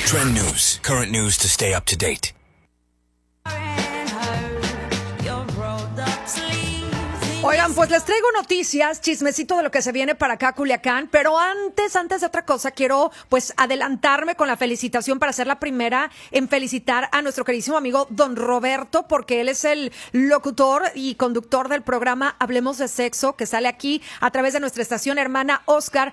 Trend News, current news to stay up to date. Oigan, pues les traigo noticias, chismecito de lo que se viene para acá, Culiacán, pero antes de otra cosa, quiero pues adelantarme con la felicitación para ser la primera en felicitar a nuestro queridísimo amigo Don Roberto, porque él es el locutor y conductor del programa Hablemos de Sexo, que sale aquí a través de nuestra estación hermana Oscar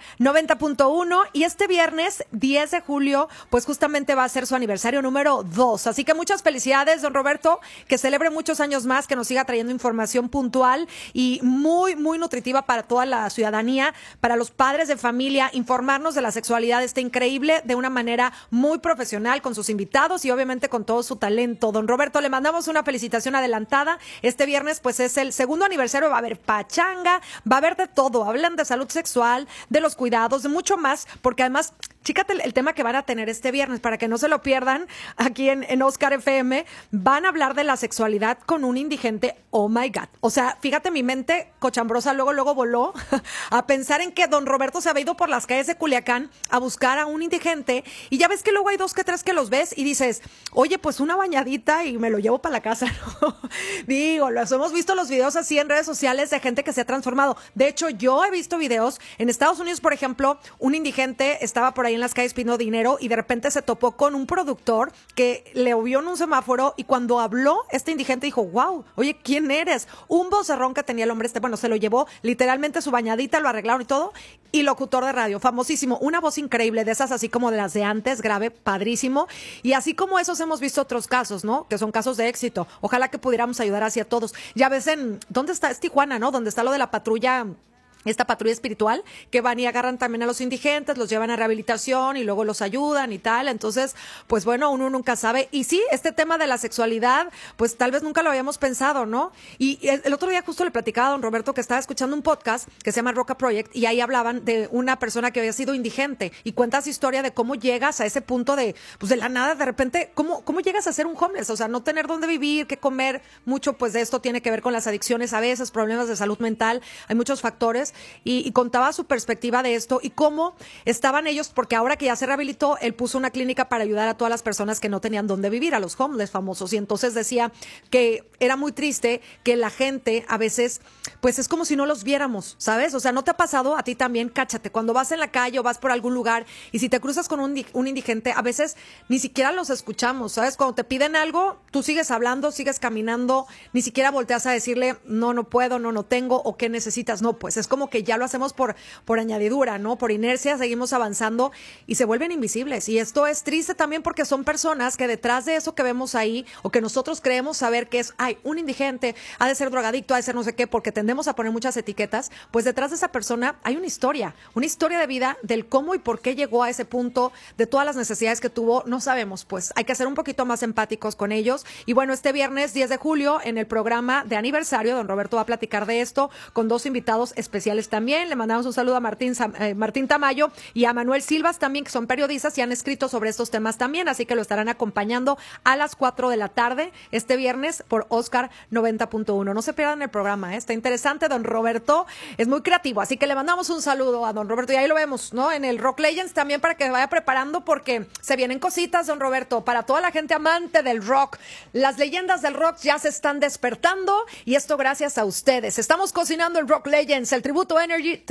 90.1, y este viernes 10 de julio, pues justamente va a ser su aniversario número 2, así que muchas felicidades, Don Roberto, que celebre muchos años más, que nos siga trayendo información puntual y muy, muy nutritiva para toda la ciudadanía, para los padres de familia. Informarnos de la sexualidad está increíble, de una manera muy profesional, con sus invitados y obviamente con todo su talento. Don Roberto, le mandamos una felicitación adelantada. Este viernes pues es el segundo aniversario, va a haber pachanga, va a haber de todo, hablan de salud sexual, de los cuidados, de mucho más, porque además, chícate el tema que van a tener este viernes, para que no se lo pierdan aquí en Oscar FM, van a hablar de la sexualidad con un indigente. Oh my God. O sea, fíjate, mi mente cochambrosa luego voló a pensar en que Don Roberto se había ido por las calles de Culiacán a buscar a un indigente, y ya ves que luego hay dos que tres que los ves y dices, oye, pues una bañadita y me lo llevo para la casa, ¿no? Digo, hemos visto los videos así en redes sociales de gente que se ha transformado. De hecho, yo he visto videos en Estados Unidos, por ejemplo, un indigente estaba por ahí en las calles pidiendo dinero y de repente se topó con un productor que le vio en un semáforo, y cuando habló, este indigente dijo, wow, oye, ¿quién eres? Un vocerrón que tenía el hombre bueno, se lo llevó literalmente su bañadita, lo arreglaron y todo, y locutor de radio, famosísimo, una voz increíble, de esas así como de las de antes, grave, padrísimo, y así como esos hemos visto otros casos, ¿no? Que son casos de éxito. Ojalá que pudiéramos ayudar así a todos. Ya ves ¿dónde está? Es Tijuana, ¿no? Donde está lo de la patrulla, esta patrulla espiritual, que van y agarran también a los indigentes, los llevan a rehabilitación y luego los ayudan y tal. Entonces, pues bueno, uno nunca sabe. Y sí, este tema de la sexualidad, pues tal vez nunca lo habíamos pensado, ¿no? Y el otro día justo le platicaba a Don Roberto que estaba escuchando un podcast que se llama Roca Project, y ahí hablaban de una persona que había sido indigente, y cuentas historia de cómo llegas a ese punto de, pues de la nada, de repente, cómo llegas a ser un homeless, o sea, no tener dónde vivir, qué comer. Mucho pues de esto tiene que ver con las adicciones a veces, problemas de salud mental, hay muchos factores. Y contaba su perspectiva de esto y cómo estaban ellos, porque ahora que ya se rehabilitó, él puso una clínica para ayudar a todas las personas que no tenían dónde vivir, a los homeless famosos, y entonces decía que era muy triste que la gente a veces, pues es como si no los viéramos, ¿sabes? O sea, ¿no te ha pasado a ti también? Cáchate, cuando vas en la calle o vas por algún lugar y si te cruzas con un indigente, a veces ni siquiera los escuchamos, ¿sabes? Cuando te piden algo, tú sigues hablando, sigues caminando, ni siquiera volteas a decirle, no puedo, no tengo, o qué necesitas. No, pues es como que ya lo hacemos por añadidura, ¿no? Por inercia seguimos avanzando y se vuelven invisibles. Y esto es triste también porque son personas que detrás de eso que vemos ahí, o que nosotros creemos saber que es, un indigente, ha de ser drogadicto, ha de ser no sé qué, porque tendemos a poner muchas etiquetas, pues detrás de esa persona hay una historia de vida, del cómo y por qué llegó a ese punto, de todas las necesidades que tuvo, no sabemos. Pues hay que ser un poquito más empáticos con ellos. Y bueno, este viernes 10 de julio, en el programa de aniversario, Don Roberto va a platicar de esto con dos invitados especiales también. Le mandamos un saludo a Martín Tamayo y a Manuel Silvas también, que son periodistas y han escrito sobre estos temas también, así que lo estarán acompañando a las 4 de la tarde este viernes por Oscar 90.1. No se pierdan el programa, está interesante. Don Roberto es muy creativo, así que le mandamos un saludo a Don Roberto, y ahí lo vemos, ¿no? En el Rock Legends también, para que se vaya preparando, porque se vienen cositas, Don Roberto, para toda la gente amante del rock. Las leyendas del rock ya se están despertando, y esto gracias a ustedes. Estamos cocinando el Rock Legends, el tributo Energy